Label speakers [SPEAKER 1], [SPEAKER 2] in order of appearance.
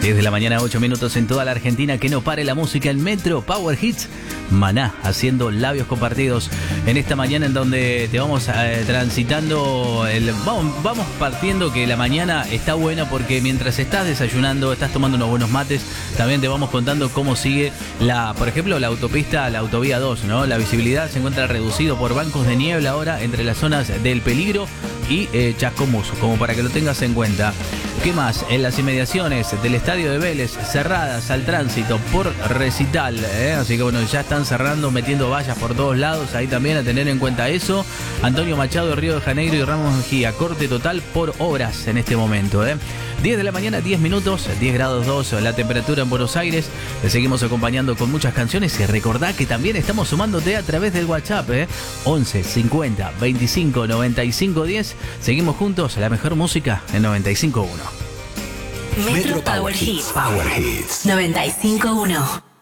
[SPEAKER 1] 10 de la mañana, 8 minutos en toda la Argentina. Que no pare la música en Metro Power Hits. Maná haciendo labios compartidos en esta mañana en donde te vamos transitando. Vamos partiendo que la mañana está buena porque mientras estás desayunando, estás tomando unos buenos mates, también te vamos contando cómo sigue por ejemplo, la autopista, la autovía 2, ¿no? La visibilidad se encuentra reducido por bancos de niebla ahora entre las zonas del Peligro y Chascomús, como para que lo tengas en cuenta. ¿Qué más? En las inmediaciones del estadio de Vélez, cerradas al tránsito por recital, así que bueno, ya están cerrando, metiendo vallas por todos lados, ahí también a tener en cuenta eso. Antonio Machado, Río de Janeiro y Ramos Mejía, corte total por obras en este momento. 10 de la mañana, 10 minutos, 10 grados 2 la temperatura en Buenos Aires. Te seguimos acompañando con muchas canciones y recordá que también estamos sumándote a través del WhatsApp, 11 50 25 95 10. Seguimos juntos, la mejor música en 95.1.
[SPEAKER 2] Metro Power Hits. Power Hits 95.1.